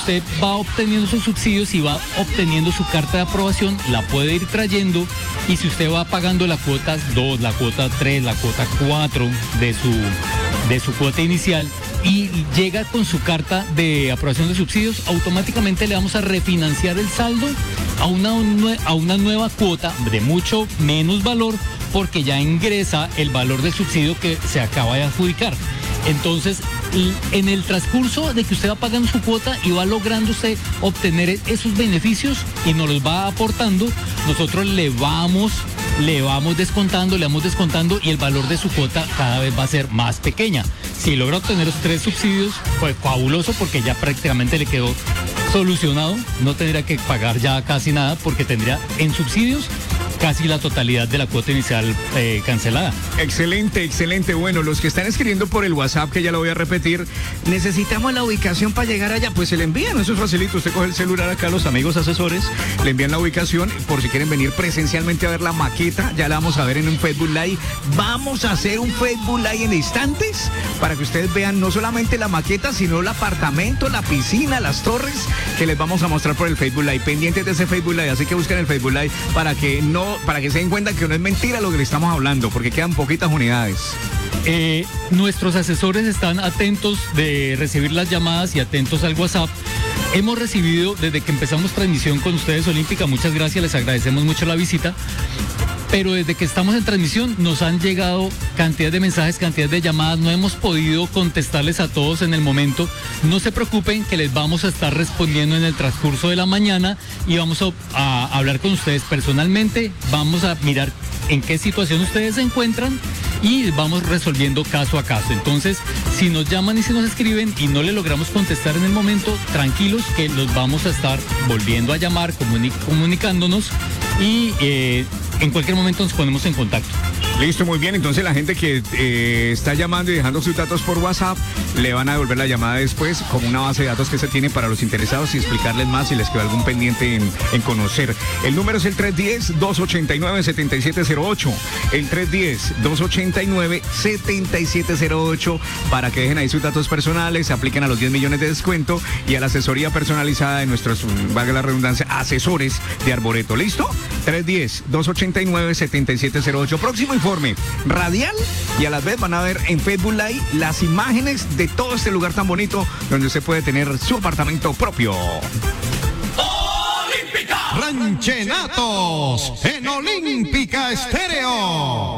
usted va obteniendo sus subsidios y va obteniendo su carta de aprobación, la puede ir trayendo, y si usted va pagando la cuota 2, la cuota 3, la cuota 4 de su cuota inicial y llega con su carta de aprobación de subsidios, automáticamente le vamos a refinanciar el saldo a una nueva cuota de mucho menos valor, porque ya ingresa el valor del subsidio que se acaba de adjudicar. Entonces, en el transcurso de que usted va pagando su cuota y va logrando usted obtener esos beneficios y nos los va aportando, nosotros le vamos descontando y el valor de su cuota cada vez va a ser más pequeña. Si logra obtener los 3 subsidios, pues fabuloso, porque ya prácticamente le quedó solucionado, no tendría que pagar ya casi nada, porque tendría en subsidios casi la totalidad de la cuota inicial cancelada. Excelente, excelente. Bueno, los que están escribiendo por el WhatsApp, que ya lo voy a repetir, necesitamos la ubicación para llegar allá, pues se le envían, eso es facilito. Usted coge el celular acá, los amigos asesores le envían la ubicación por si quieren venir presencialmente a ver la maqueta. Ya la vamos a ver en un Facebook Live. Vamos a hacer un Facebook Live en instantes para que ustedes vean no solamente la maqueta, sino el apartamento, la piscina, las torres que les vamos a mostrar por el Facebook Live. Pendientes de ese Facebook Live, así que busquen el Facebook Live para que se den cuenta que no es mentira lo que le estamos hablando, porque quedan poquitas unidades. Nuestros asesores están atentos de recibir las llamadas y atentos al WhatsApp. Hemos recibido, desde que empezamos transmisión con ustedes, Olímpica, muchas gracias, les agradecemos mucho la visita. Pero desde que estamos en transmisión nos han llegado cantidad de mensajes, cantidad de llamadas. No hemos podido contestarles a todos en el momento. No se preocupen, que les vamos a estar respondiendo en el transcurso de la mañana y vamos a hablar con ustedes personalmente. Vamos a mirar en qué situación ustedes se encuentran y vamos resolviendo caso a caso. Entonces, si nos llaman y si nos escriben y no le logramos contestar en el momento, tranquilos, que los vamos a estar volviendo a llamar, comunicándonos, y en cualquier momento nos ponemos en contacto. Listo, muy bien. Entonces la gente que está llamando y dejando sus datos por WhatsApp, le van a devolver la llamada después como una base de datos que se tiene para los interesados y explicarles más si les quedó algún pendiente en conocer. El número es el 310-289-7708. El 310-289-7708 para que dejen ahí sus datos personales, se apliquen a los 10 millones de descuento y a la asesoría personalizada de nuestros, valga la redundancia, asesores de Arboreto. ¿Listo? 310-289-7708. Próximo informe radial y a la vez van a ver en Facebook Live las imágenes de todo este lugar tan bonito donde usted puede tener su apartamento propio. Ranchenatos en Olímpica Estéreo.